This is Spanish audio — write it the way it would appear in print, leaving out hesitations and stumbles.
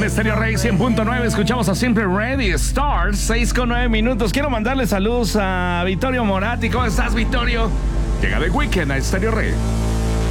En Stereo Rey 100.9 escuchamos a Simple Ready Stars, 6:09 minutos. Quiero mandarle saludos a Vittorio Moratti. ¿Cómo estás, Vittorio? Llega de Weekend a Stereo Rey.